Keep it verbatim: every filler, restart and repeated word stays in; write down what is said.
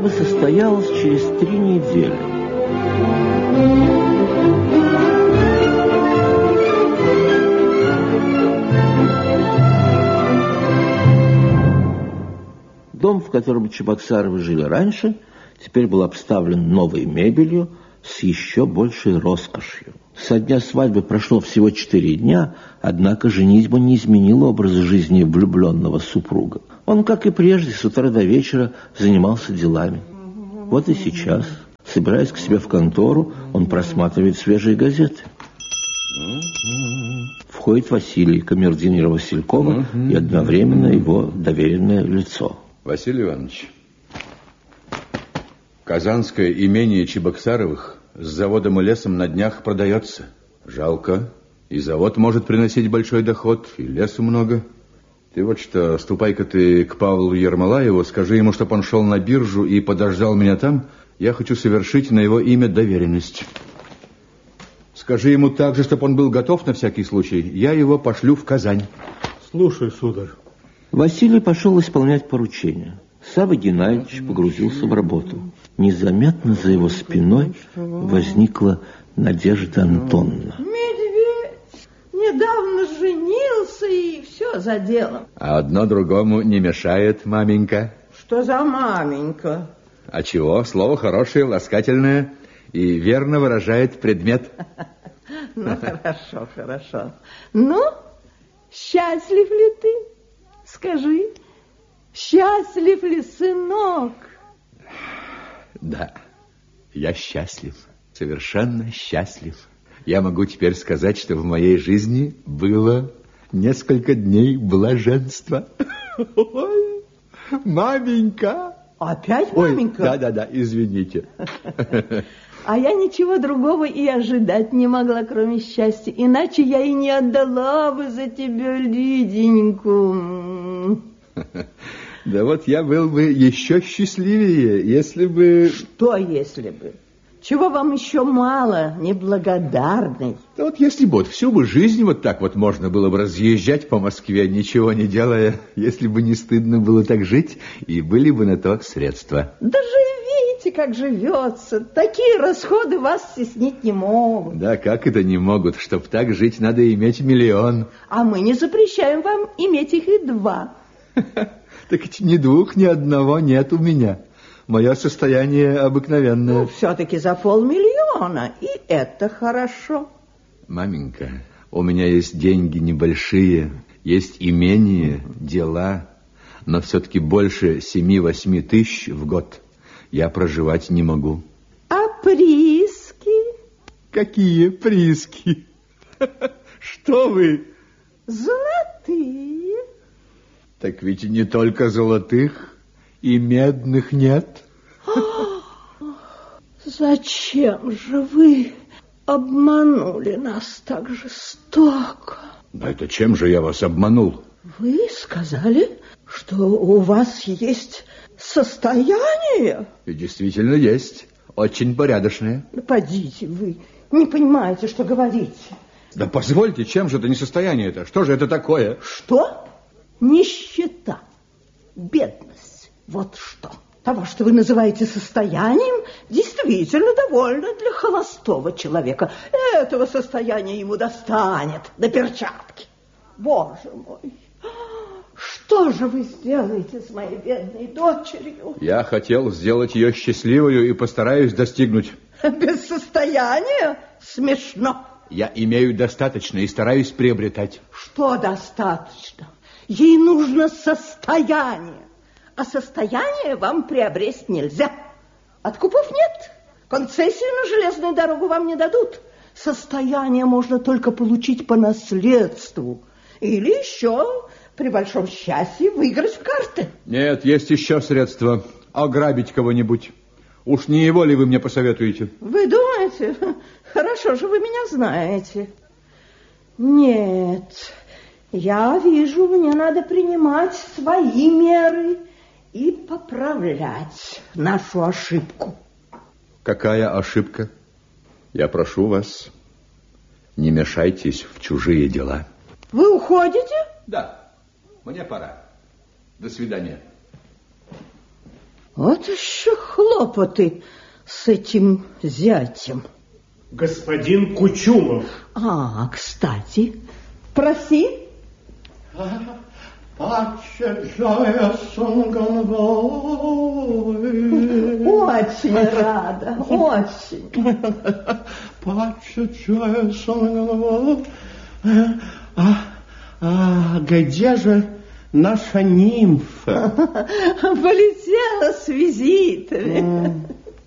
Свадьба состоялась через три недели. Дом, в котором Чебоксаровы жили раньше, теперь был обставлен новой мебелью с еще большей роскошью. Со дня свадьбы прошло всего четыре дня, однако женитьба не изменила образ жизни влюбленного супруга. Он, как и прежде, с утра до вечера занимался делами. Вот и сейчас, собираясь к себе в контору, он просматривает свежие газеты. Входит Василий, камердинер Василькова, и одновременно его доверенное лицо. Василий Иванович, казанское имение Чебоксаровых с заводом и лесом на днях продается. Жалко. И завод может приносить большой доход, и лесу много. Ты вот что, ступай-ка ты к Павлу Ермолаеву, скажи ему, чтоб он шел на биржу и подождал меня там. Я хочу совершить на его имя доверенность. Скажи ему также, чтоб он был готов на всякий случай. Я его пошлю в Казань. Слушай, сударь. Василий пошел исполнять поручение. Савва Геннадьевич погрузился в работу. Незаметно за его спиной возникла Надежда Антоновна. Медведь недавно женился, и все за делом. А одно другому не мешает, маменька. Что за маменька? А чего? Слово хорошее, ласкательное и верно выражает предмет. Ну, хорошо, хорошо. Ну, счастлив ли ты? Скажи, счастлив ли сынок? Да, я счастлив, совершенно счастлив. Я могу теперь сказать, что в моей жизни было несколько дней блаженства. Ой, маменька. Опять маменька? Ой, да-да-да, извините. А я ничего другого и ожидать не могла, кроме счастья. Иначе я и не отдала бы за тебя Лиденьку. Да вот я был бы еще счастливее, если бы... Что если бы? Чего вам еще мало, неблагодарный? Да вот если бы вот всю бы жизнь вот так вот можно было бы разъезжать по Москве, ничего не делая, если бы не стыдно было так жить, и были бы на то средства. Да живите, как живется. Такие расходы вас стеснить не могут. Да как это не могут? Чтоб так жить, надо иметь миллион. А мы не запрещаем вам иметь их и два. Так ведь ни двух, ни одного нет у меня. Мое состояние обыкновенное. Ну, все-таки за полмиллиона, и это хорошо. Маменька, у меня есть деньги небольшие, есть имение, дела, но все-таки больше семи-восьми тысяч в год я проживать не могу. А прииски? Какие прииски? Что вы? Золотые. Так ведь не только золотых. И медных нет. Зачем же вы обманули нас так жестоко? Да это чем же я вас обманул? Вы сказали, что у вас есть состояние? И действительно есть. Очень порядочное. Да подите вы, не понимаете, что говорите. Да позвольте, чем же это не состояние-то? Что же это такое? Что? Нищета, бедность. Вот что. Того, что вы называете состоянием, действительно довольно для холостого человека. Этого состояния ему достанет до перчатки. Боже мой, что же вы сделаете с моей бедной дочерью? Я хотел сделать ее счастливой и постараюсь достигнуть. Без состояния? Смешно. Я имею достаточно и стараюсь приобретать. Что достаточно? Ей нужно состояние. А состояние вам приобрести нельзя. Откупов нет. Концессию на железную дорогу вам не дадут. Состояние можно только получить по наследству. Или еще, при большом счастье, выиграть в карты. Нет, есть еще средства. Ограбить кого-нибудь. Уж не его ли вы мне посоветуете? Вы думаете? Хорошо же вы меня знаете. Нет, я вижу, мне надо принимать свои меры и поправлять нашу ошибку. Какая ошибка? Я прошу вас, не мешайтесь в чужие дела. Вы уходите? Да, мне пора. До свидания. Вот еще хлопоты с этим зятем. Господин Кучумов. А, кстати, проси. Очень рада, очень. А, а где же наша нимфа? Полетела с визитами.